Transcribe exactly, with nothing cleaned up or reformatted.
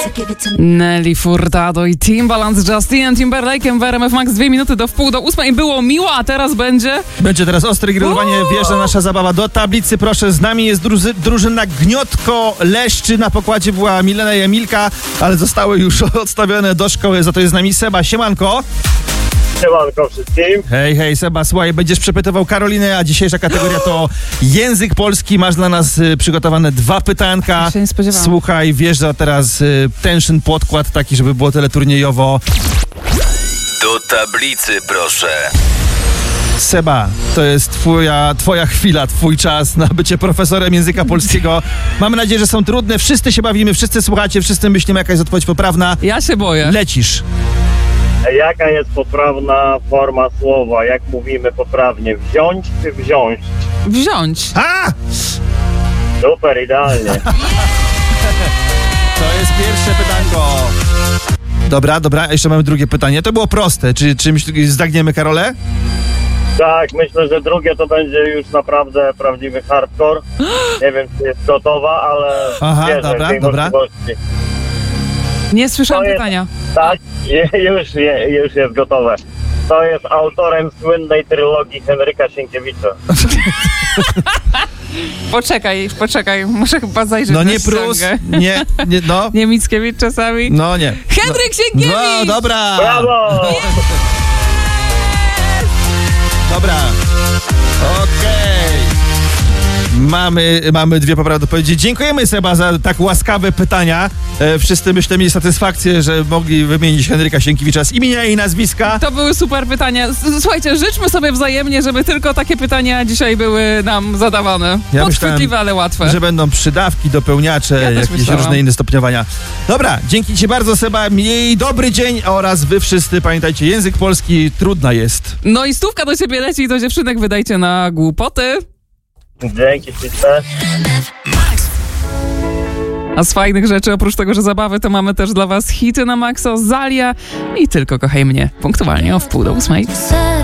Nelly Furtado i Timbaland z Justinem Timberlake'em w R M F Max. Dwie minuty do wpół do ósmej. Było miło, a teraz będzie... Będzie teraz ostre grillowanie. Wjeżdża nasza zabawa do tablicy. Proszę, z nami jest druzy, drużyna Gniotko Leszczy. Na pokładzie była Milena i Emilka, ale zostały już odstawione do szkoły. Za to jest z nami Seba. Siemanko. Siemanko wszystkim. Hej, hej, Seba, słuchaj, będziesz przepytywał Karolinę, a dzisiejsza kategoria to język polski. Masz dla nas y, przygotowane dwa pytanka. Ja się nie spodziewałam. Słuchaj, wjeżdża teraz y, tension podkład taki, żeby było teleturniejowo. Do tablicy, proszę. Seba, to jest twoja, twoja chwila, twój czas na bycie profesorem języka polskiego. Mamy nadzieję, że są trudne. Wszyscy się bawimy, wszyscy słuchacie, wszyscy myślimy, jaka jest odpowiedź poprawna. Ja się boję. Lecisz. Jaka jest poprawna forma słowa? Jak mówimy poprawnie? Wziąć czy wziąć? Wziąć. A! Super, idealnie. To jest pierwsze pytanko. Dobra, dobra, jeszcze mamy drugie pytanie. To było proste. Czy, czy myśl, zdagniemy Karolę? Tak, myślę, że drugie to będzie już naprawdę prawdziwy hardcore. Nie wiem, czy jest gotowa, ale Aha, wierzę dobra, w tej dobra. możliwości. Nie słyszałam To jest- pytania. Tak, je, już, je, już jest gotowe. To jest autorem słynnej trylogii Henryka Sienkiewicza. Poczekaj, poczekaj. Muszę chyba zajrzeć No na nie Prus, ściągę. nie, nie, no. Nie Mickiewicz czasami. No nie. Henryk Sienkiewicz! No, dobra. Brawo! Dobra. Okej. Mamy, mamy dwie poprawne odpowiedzi. Dziękujemy, Seba, za tak łaskawe pytania. E, wszyscy, myślę, mieli satysfakcję, że mogli wymienić Henryka Sienkiewicza z imienia i nazwiska. To były super pytania. S- Słuchajcie, życzmy sobie wzajemnie, żeby tylko takie pytania dzisiaj były nam zadawane. Ja Podchwytliwe, myślałem, ale łatwe. Że będą przydawki, dopełniacze, Ja też jakieś myślałam. różne inne stopniowania. Dobra, dzięki ci bardzo, Seba. Miej dobry dzień oraz wy wszyscy. Pamiętajcie, język polski trudna jest. No i stówka do ciebie leci i do dziewczynek wydajcie na głupoty. Dzięki śliczne. A z fajnych rzeczy, oprócz tego, że zabawy, to mamy też dla was hity na Maxo, Zalia i Tylko kochaj mnie. Punktualnie o wpół do ósmej.